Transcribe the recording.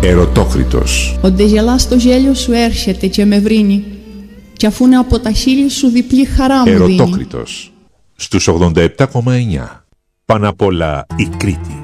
Ερωτόκριτος. Ο ντεζελάς το γέλιο σου έρχεται και με βρίνει, κι αφού είναι από τα χείλη σου διπλή χαρά μου δίνει. Ερωτόκριτος. Στους 87,9. Πάνω απ' όλα η Κρήτη.